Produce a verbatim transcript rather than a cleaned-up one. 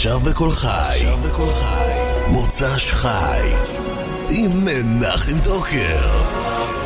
עכשיו בכל חי, מוצ"ש חי עם מנחם טוקר.